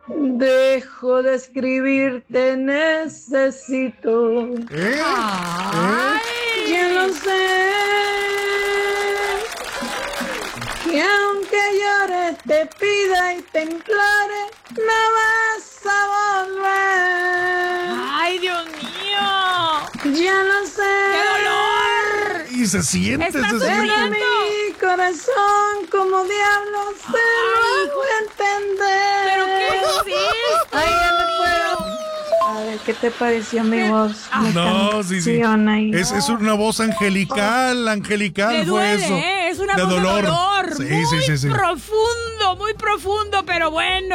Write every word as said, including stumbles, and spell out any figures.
Dejo de escribirte, necesito. ¿Eh? Ay, ya lo sé. Que aunque llores, te pida y te implore, no vas a volver. ¡Ay, Dios mío! Ya lo sé. ¡Qué dolor! Y se siente, Está se sufriendo. siente. Mi corazón, como diablos se lo hago entender. ¿Pero qué es esto? Ay, ya no puedo. A ver, ¿qué te pareció mi voz? Mi No, sí, sí. canción ahí. Es, es una voz angelical, angelical Le fue duele, eso. ¿eh? Es una de voz dolor. de dolor. Sí, muy sí, sí, sí. profundo, muy profundo, pero bueno.